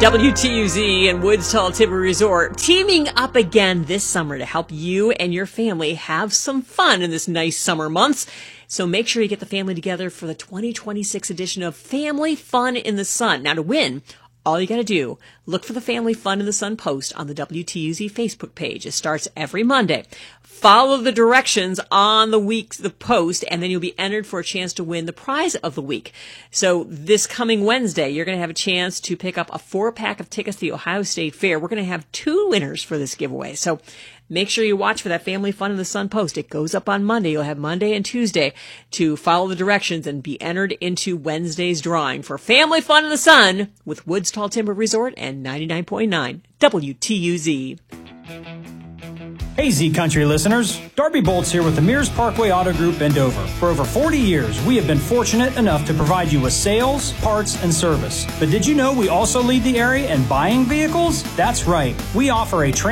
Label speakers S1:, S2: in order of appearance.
S1: WTUZ and Woods Tall Timber Resort teaming up again this summer to help you and your family have some fun in this nice summer months. So make sure you get the family together for the 2026 edition of Family Fun in the Sun. Now to win, all you got to do, look for the Family Fun in the Sun post on the WTUZ Facebook page. It starts every Monday. Follow the directions on the post, and then you'll be entered for a chance to win the prize of the week. So this coming Wednesday, you're going to have a chance to pick up a 4-pack of tickets to the Ohio State Fair. We're going to have 2 winners for this giveaway. So make sure you watch for that Family Fun in the Sun post. It goes up on Monday. You'll have Monday and Tuesday to follow the directions and be entered into Wednesday's drawing for Family Fun in the Sun with Woods Tall Timber Resort and 99.9 WTUZ.
S2: Hey Z Country listeners, Darby Bolts here with the Mears Parkway Auto Group in Dover. For over 40 years, we have been fortunate enough to provide you with sales, parts, and service. But did you know we also lead the area in buying vehicles? That's right. We offer a